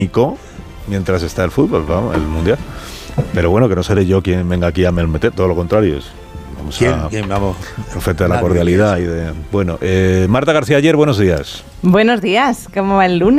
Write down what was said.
mientras está el fútbol, vamos, el mundial. Pero bueno, que no seré yo quien venga aquí a meter, todo lo contrario. ¿Quién vamos? Frente a la cordialidad y de... Bueno, Marta García Ayer, buenos días. Buenos días, ¿cómo va el lunes?